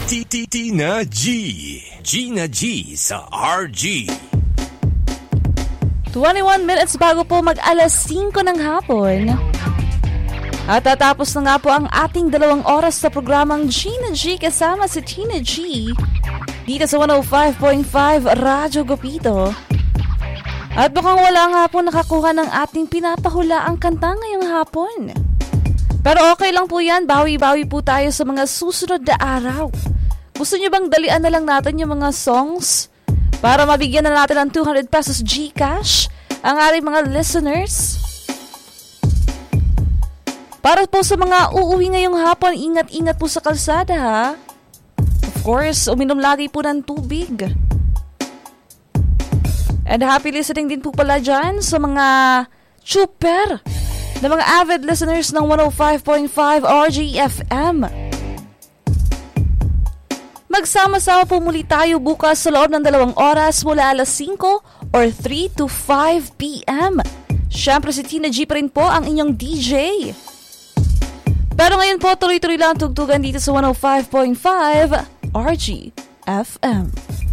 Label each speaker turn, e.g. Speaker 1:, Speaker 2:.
Speaker 1: Tina G. Gina G sa RG.
Speaker 2: 21 minutes bago po mag-alas 5 ng hapon. At tatapos na nga po ang ating 2 oras sa programang Gina G kasama si Tina G dito sa 105.5 Radyo Gopito. At mukhang wala nga po nakakuha ng ating pinapahulaang kanta ngayong hapon. Pero okay lang po yan, bawi-bawi po tayo sa mga susunod na araw. Gusto nyo bang dalian na lang natin yung mga songs para mabigyan na natin ng 200 pesos GCash ang ating mga listeners? Para po sa mga uuwi ngayong hapon, ingat-ingat po sa kalsada ha. Of course, uminom lagi po ng tubig. And happy listening din po pala dyan sa mga super na mga avid listeners ng 105.5 RGFM. Magsama-sama po muli tayo bukas sa loob ng 2 oras mula alas 5 or 3 to 5 p.m. Siyempre si Tina G pa rin po ang inyong DJ. Pero ngayon po tuloy-tuloy lang tugtugan dito sa 105.5 RGFM.